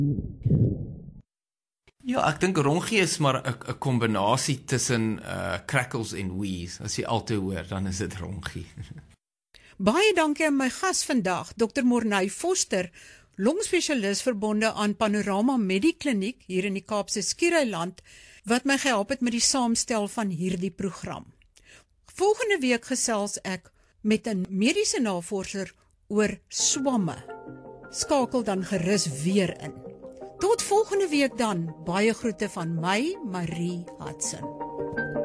Ja, ek dink rongie is maar 'n kombinasie tussen crackles en wheeze. As jy altyd hoor, dan is dit rongie. Baie dankie aan my gas vandag, Dr. Morney Foster, longspesialis verbonde aan Panorama Medikliniek hier in die Kaapse Skiereiland, wat my gehelp het met die saamstel van hierdie program. Volgende week gesels ek met 'n mediese navorser oor swamme. Skakel dan gerus weer in. Tot volgende week dan, baie groete van my, Marie Hudson.